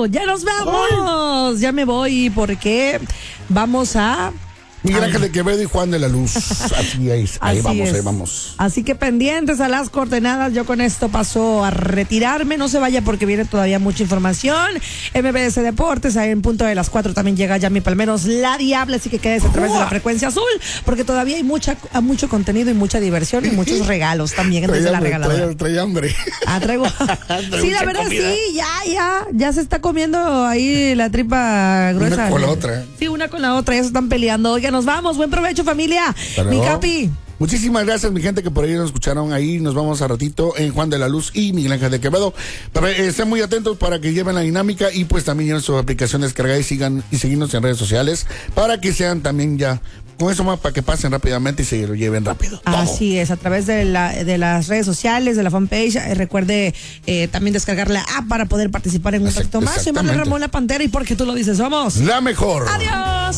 Ya nos vamos. Ya me voy porque vamos a... Miguel Ángel de Quevedo y Juan de la Luz. Así es. Ahí vamos. Así que pendientes a las coordenadas. Yo con esto paso a retirarme. No se vaya porque viene todavía mucha información. MBS Deportes, ahí en punto de las 4 también llega Yami Palmeros, La Diabla. Así que quédese a través de la frecuencia azul porque todavía hay mucho contenido y mucha diversión y muchos regalos también. Entonces la regaladora. Trae hambre. Traigo. Sí, la verdad comida. Sí, ya se está comiendo ahí la tripa gruesa. Una con la otra. Sí, una con la otra. Ya se están peleando. Oigan, nos vamos. Buen provecho, familia. Mi Capi. Muchísimas gracias, mi gente, que por ahí nos escucharon. Ahí nos vamos a ratito en Juan de la Luz y Miguel Ángel de Quevedo. Pero estén muy atentos para que lleven la dinámica y pues también lleven su aplicación descargada y seguirnos en redes sociales para que sean también ya con eso más para que pasen rápidamente y se lo lleven rápido. Así es, a través de las redes sociales, de la fanpage. Recuerde también descargar la app para poder participar en un acto más. Soy Manuel Ramón La Pantera y porque tú lo dices, somos la mejor. Adiós.